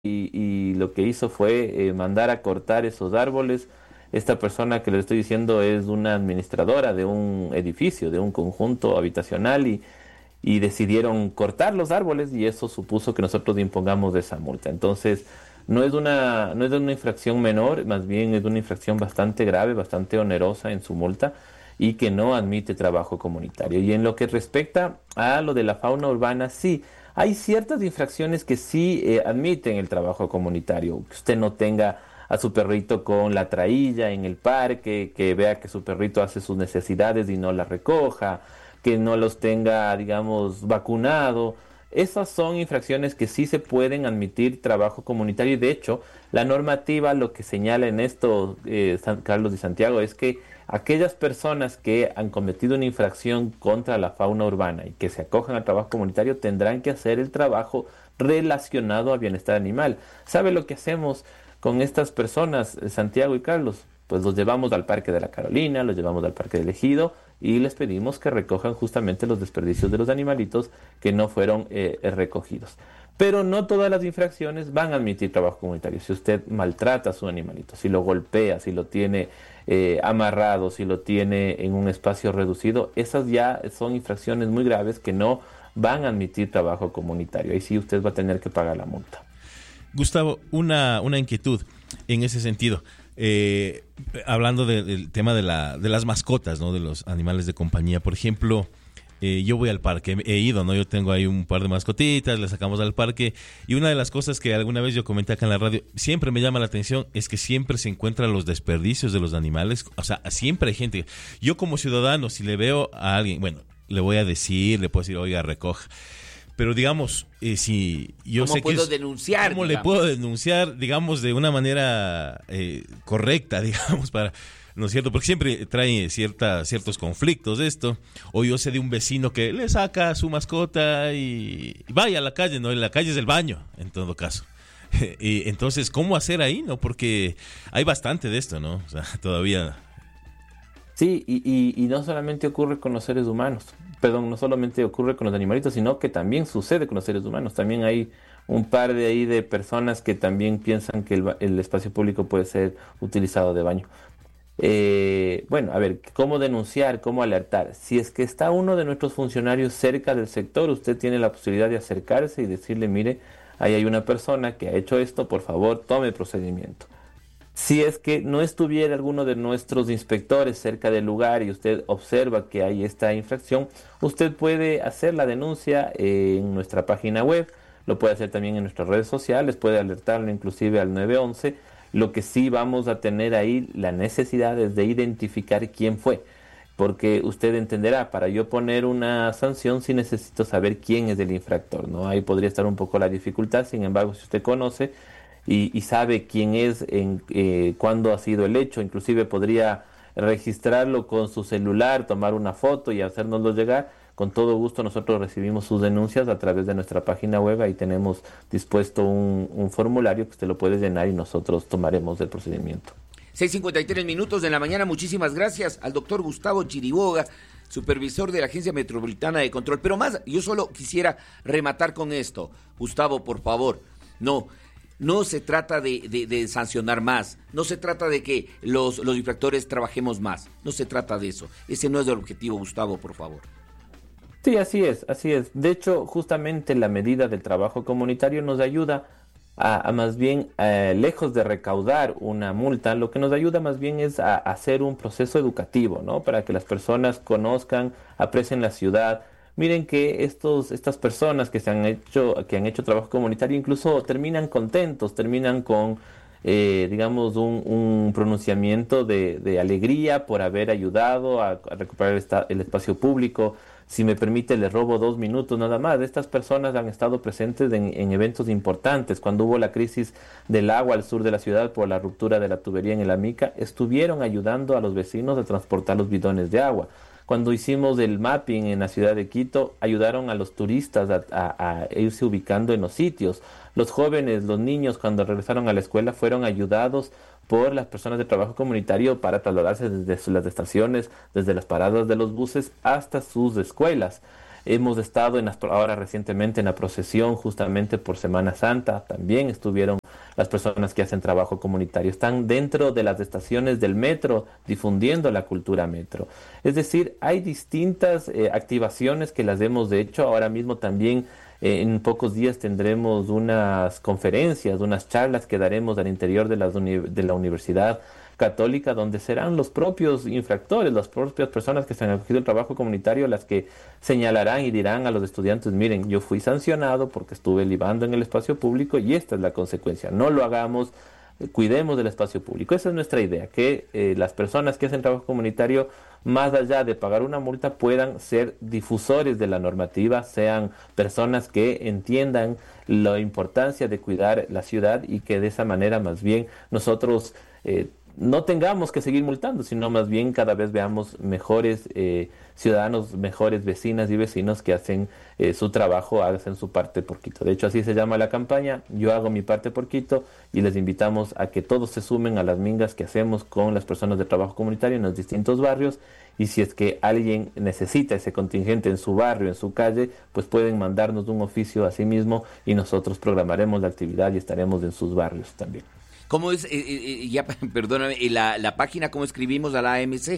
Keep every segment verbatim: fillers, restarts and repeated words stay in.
y, y lo que hizo fue eh, mandar a cortar esos árboles. Esta persona que le estoy diciendo es una administradora de un edificio, de un conjunto habitacional y, y decidieron cortar los árboles y eso supuso que nosotros impongamos esa multa. Entonces, no es una, no es una infracción menor, más bien es una infracción bastante grave, bastante onerosa en su multa y que no admite trabajo comunitario. Y en lo que respecta a lo de la fauna urbana, sí, hay ciertas infracciones que sí eh, admiten el trabajo comunitario. Que usted no tenga a su perrito con la trailla en el parque, que vea que su perrito hace sus necesidades y no las recoja, que no los tenga, digamos, vacunado. Esas son infracciones que sí se pueden admitir trabajo comunitario y de hecho la normativa lo que señala en esto, eh, San Carlos de Santiago, es que aquellas personas que han cometido una infracción contra la fauna urbana y que se acojan al trabajo comunitario tendrán que hacer el trabajo relacionado al bienestar animal. ¿Sabe lo que hacemos con estas personas, eh, Santiago y Carlos? Pues los llevamos al Parque de la Carolina, los llevamos al Parque del Ejido y les pedimos que recojan justamente los desperdicios de los animalitos que no fueron eh, recogidos. Pero no todas las infracciones van a admitir trabajo comunitario. Si usted maltrata a su animalito, si lo golpea, si lo tiene eh, amarrado, si lo tiene en un espacio reducido, esas ya son infracciones muy graves que no van a admitir trabajo comunitario. Ahí sí usted va a tener que pagar la multa. Gustavo, una, una inquietud en ese sentido. Eh, hablando de, del tema de, la, de las mascotas, ¿no? De los animales de compañía. Por ejemplo, eh, yo voy al parque, he ido, ¿no? Yo tengo ahí un par de mascotitas, le sacamos al parque. Y una de las cosas que alguna vez yo comenté acá en la radio, siempre me llama la atención, es que siempre se encuentran los desperdicios de los animales. O sea, siempre hay gente. Yo como ciudadano, si le veo a alguien, bueno, le voy a decir, le puedo decir, oiga, recoja. Pero digamos, eh, si yo ¿Cómo sé puedo que es, denunciar? ¿cómo digamos? le puedo denunciar, digamos, de una manera eh, correcta, digamos, para, ¿no es cierto? Porque siempre trae cierta, ciertos conflictos esto. O yo sé de un vecino que le saca a su mascota y, y vaya a la calle, ¿no? En la calle es el baño, en todo caso. Y entonces, ¿cómo hacer ahí, no? Porque hay bastante de esto, ¿no? O sea, todavía... Sí, y, y, y no solamente ocurre con los seres humanos, perdón, no solamente ocurre con los animalitos, sino que también sucede con los seres humanos. También hay un par de ahí de personas que también piensan que el, ba- el espacio público puede ser utilizado de baño. Eh, bueno, a ver, ¿cómo denunciar? ¿Cómo alertar? Si es que está uno de nuestros funcionarios cerca del sector, usted tiene la posibilidad de acercarse y decirle, mire, ahí hay una persona que ha hecho esto, por favor, tome procedimiento. Si es que no estuviera alguno de nuestros inspectores cerca del lugar y usted observa que hay esta infracción, usted puede hacer la denuncia en nuestra página web, lo puede hacer también en nuestras redes sociales, puede alertarlo inclusive al nueve once. Lo que sí vamos a tener ahí la necesidad es de identificar quién fue, porque usted entenderá, para yo poner una sanción sí necesito saber quién es el infractor, ¿no? Ahí podría estar un poco la dificultad, sin embargo, si usted conoce y, y sabe quién es, en eh, cuándo ha sido el hecho, inclusive podría registrarlo con su celular, tomar una foto y hacérnoslo llegar. Con todo gusto nosotros recibimos sus denuncias a través de nuestra página web, ahí tenemos dispuesto un, un formulario que usted lo puede llenar y nosotros tomaremos el procedimiento. seis cincuenta y tres minutos de la mañana. Muchísimas gracias al doctor Gustavo Chiriboga, supervisor de la Agencia Metropolitana de Control. Pero más, yo solo quisiera rematar con esto. Gustavo, por favor, no, no se trata de, de, de sancionar más, no se trata de que los, los infractores trabajemos más, no se trata de eso. Ese no es el objetivo, Gustavo, por favor. Sí, así es, así es. De hecho, justamente la medida del trabajo comunitario nos ayuda a, a más bien, eh, lejos de recaudar una multa, lo que nos ayuda más bien es a, a hacer un proceso educativo, ¿no? Para que las personas conozcan, aprecien la ciudad. Miren que estos, estas personas que se han hecho, que han hecho trabajo comunitario, incluso terminan contentos, terminan con, eh, digamos, un, un pronunciamiento de, de alegría por haber ayudado a, a recuperar esta, el espacio público. Si me permite, le robo dos minutos nada más. Estas personas han estado presentes en, en eventos importantes. Cuando hubo la crisis del agua al sur de la ciudad por la ruptura de la tubería en el Amica, estuvieron ayudando a los vecinos a transportar los bidones de agua. Cuando hicimos el mapping en la ciudad de Quito, ayudaron a los turistas a, a, a irse ubicando en los sitios. Los jóvenes, los niños, cuando regresaron a la escuela, fueron ayudados por las personas de trabajo comunitario para trasladarse desde las estaciones, desde las paradas de los buses hasta sus escuelas. Hemos estado en las, ahora recientemente en la procesión justamente por Semana Santa, también estuvieron las personas que hacen trabajo comunitario, están dentro de las estaciones del metro difundiendo la cultura metro. Es decir, hay distintas eh, activaciones que las hemos hecho. Ahora mismo también eh, en pocos días tendremos unas conferencias, unas charlas que daremos al interior de, las uni- de la Universidad Católica, donde serán los propios infractores, las propias personas que se han acogido el trabajo comunitario las que señalarán y dirán a los estudiantes: miren, yo fui sancionado porque estuve libando en el espacio público y esta es la consecuencia, no lo hagamos, eh, cuidemos del espacio público. Esa es nuestra idea, que eh, las personas que hacen trabajo comunitario, más allá de pagar una multa, puedan ser difusores de la normativa, sean personas que entiendan la importancia de cuidar la ciudad y que de esa manera más bien nosotros eh, no tengamos que seguir multando, sino más bien cada vez veamos mejores eh, ciudadanos, mejores vecinas y vecinos que hacen eh, su trabajo, hacen su parte por Quito. De hecho, así se llama la campaña, yo hago mi parte por Quito, y les invitamos a que todos se sumen a las mingas que hacemos con las personas de trabajo comunitario en los distintos barrios, y si es que alguien necesita ese contingente en su barrio, en su calle, pues pueden mandarnos un oficio a sí mismo y nosotros programaremos la actividad y estaremos en sus barrios también. ¿Cómo es, eh, eh, ya, perdóname, la, la página, cómo escribimos a la A M C?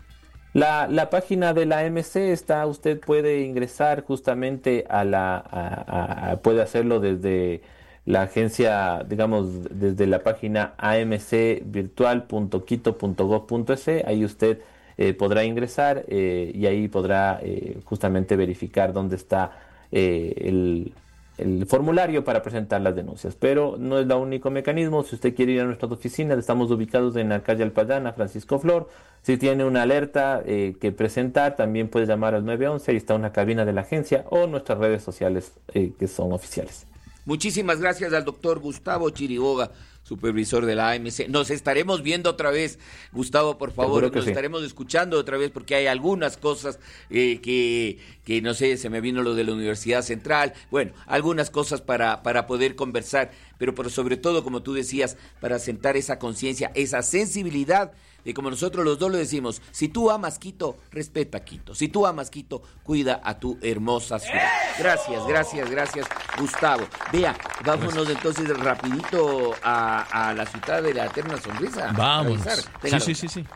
La, la página de la A M C está, usted puede ingresar justamente a la, a, a, puede hacerlo desde la agencia, digamos, desde la página a m c virtual punto quito punto gov punto e s, ahí usted eh, podrá ingresar eh, y ahí podrá eh, justamente verificar dónde está eh, el... el formulario para presentar las denuncias, pero no es el único mecanismo. Si usted quiere ir a nuestras oficinas, estamos ubicados en la calle Alpayana, Francisco Flor. Si tiene una alerta eh, que presentar, también puede llamar al nueve once, ahí está una cabina de la agencia, o nuestras redes sociales eh, que son oficiales. Muchísimas gracias al doctor Gustavo Chiriboga, supervisor de la A M C. Nos estaremos viendo otra vez, Gustavo, por favor, nos sí. estaremos escuchando otra vez, porque hay algunas cosas eh, que, que, no sé, se me vino lo de la Universidad Central, bueno, algunas cosas para, para poder conversar, pero, pero sobre todo, como tú decías, para sentar esa conciencia, esa sensibilidad, de como nosotros los dos lo decimos: si tú amas Quito, respeta Quito. Si tú amas Quito, cuida a tu hermosa ciudad. Gracias, gracias, gracias, Gustavo. Vea, vámonos entonces rapidito a, a la ciudad de la eterna sonrisa. Vamos. Sí, sí, sí, sí.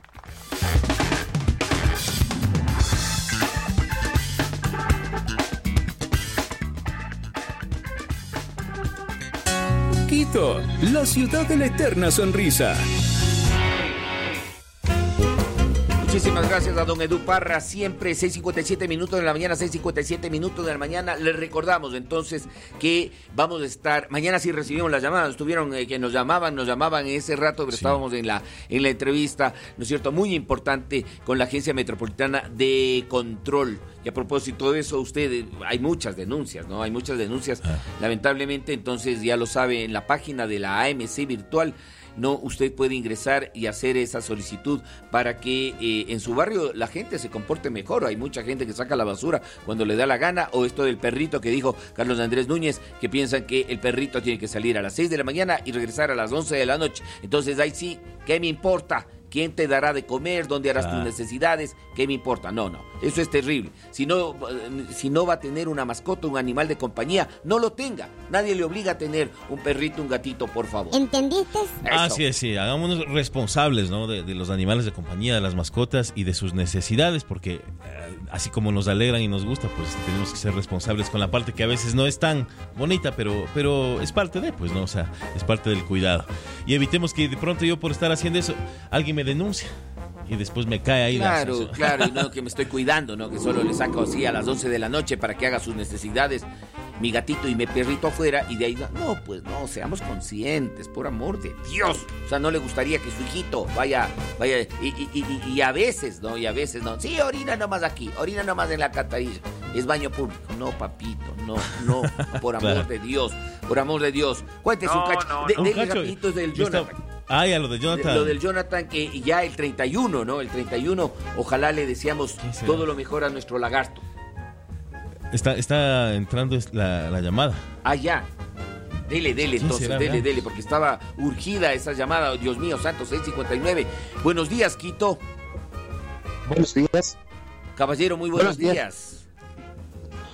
Quito, la ciudad de la eterna sonrisa. Muchísimas gracias a don Edu Parra, siempre seis cincuenta y siete minutos de la mañana, seis cincuenta y siete minutos de la mañana. Les recordamos entonces que vamos a estar, mañana sí recibimos las llamadas, estuvieron eh, que nos llamaban, nos llamaban en ese rato, pero sí. estábamos en la, en la entrevista, ¿no es cierto?, muy importante con la Agencia Metropolitana de Control. Y a propósito de eso, usted, hay muchas denuncias, ¿no? Hay muchas denuncias, ah. lamentablemente, entonces ya lo sabe, en la página de la A M C Virtual, no, usted puede ingresar y hacer esa solicitud para que eh, en su barrio la gente se comporte mejor. Hay mucha gente que saca la basura cuando le da la gana, o esto del perrito que dijo Carlos Andrés Núñez, que piensan que el perrito tiene que salir a las seis de la mañana y regresar a las once de la noche. Entonces ahí sí, ¿qué me importa? ¿Quién te dará de comer? ¿Dónde harás ah. tus necesidades? ¿Qué me importa? No, no, eso es terrible. Si no, si no va a tener una mascota, un animal de compañía, no lo tenga. Nadie le obliga a tener un perrito, un gatito, por favor. ¿Entendiste? Así es, sí, hagámonos responsables, ¿no? De, de los animales de compañía, de las mascotas y de sus necesidades, porque eh, así como nos alegran y nos gusta, pues tenemos que ser responsables con la parte que a veces no es tan bonita, pero, pero es parte de, pues, ¿no? O sea, es parte del cuidado. Y evitemos que de pronto yo, por estar haciendo eso, alguien me denuncia y después me cae ahí. Claro, la... claro, y no que me estoy cuidando, ¿no? Que solo le saco así a las once de la noche para que haga sus necesidades, mi gatito y mi perrito afuera, y de ahí, no, pues no, seamos conscientes, por amor de Dios. O sea, no le gustaría que su hijito vaya, vaya, y, y, y, y a veces, ¿no? Y a veces, ¿no? Sí, orina nomás aquí, orina nomás en la alcantarilla. Es baño público. No, papito, no, no, por amor claro. de Dios, por amor de Dios. Cuéntese no, un cacho, no, de, no. de, de rapiditos del Jonathan. Estaba... Ah, ya, lo de Jonathan. Lo del Jonathan, que ya el treinta y uno, ¿no? El treinta y uno, ojalá le deseamos todo lo mejor a nuestro lagarto. Está, está entrando la, la llamada. Ah, ya. Dele, dele, entonces, será, dele, ¿verdad? dele, porque estaba urgida esa llamada. Dios mío, santo, seis cincuenta y nueve. Buenos días, Quito. Buenos días. Caballero, muy buenos, buenos días. días.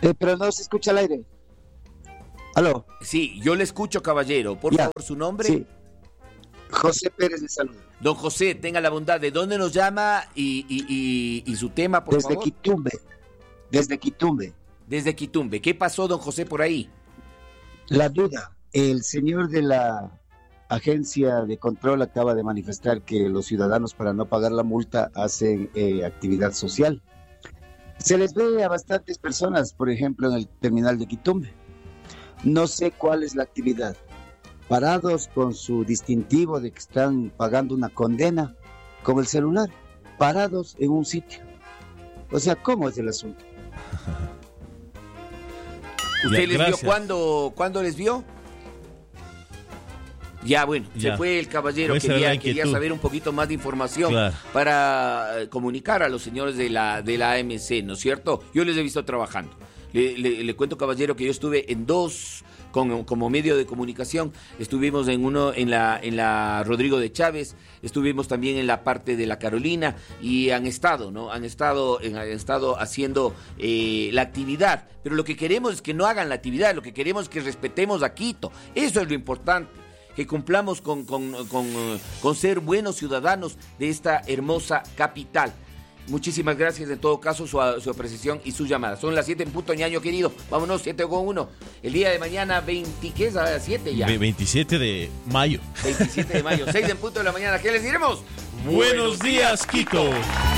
Eh, pero no se escucha al aire. ¿Aló? Sí, yo le escucho, caballero. Por Ya. favor, su nombre. Sí. José Pérez le saluda. Don José, tenga la bondad. ¿De dónde nos llama y, y, y, y su tema, por Desde favor? Quitumbe. Desde Quitumbe. Desde Quitumbe. ¿Qué pasó, don José, por ahí? La duda. El señor de la agencia de control acaba de manifestar que los ciudadanos, para no pagar la multa, hacen eh, actividad social. Se les ve a bastantes personas, por ejemplo, en el terminal de Quitumbe. No sé cuál es la actividad. Parados con su distintivo de que están pagando una condena, con el celular, parados en un sitio. O sea, ¿cómo es el asunto? ¿Usted Ya, les gracias. vio cuándo, cuándo les vio? Ya, bueno, Ya. se fue el caballero, Esa era quería, la quería inquietud. saber un poquito más de información Claro. para eh, comunicar a los señores de la, de la A M C, ¿no es cierto? Yo les he visto trabajando. Le, le- le cuento, caballero, que yo estuve en dos, con, como medio de comunicación, estuvimos en uno en la, en la Rodrigo de Chávez, estuvimos también en la parte de la Carolina y han estado, ¿no? Han estado, en- han estado haciendo eh, la actividad, pero lo que queremos es que no hagan la actividad, lo que queremos es que respetemos a Quito, eso es lo importante, que cumplamos con, con, con, eh, con ser buenos ciudadanos de esta hermosa capital. Muchísimas gracias en todo caso su, su apreciación y su llamada. Son las siete en punto, ñaño querido. Vámonos, siete con uno. El día de mañana, veinte, ¿qué es? A las siete ya. Ve- veintisiete de mayo. veintisiete de mayo, seis en punto de la mañana. ¿Qué les diremos? Buenos días, Quito.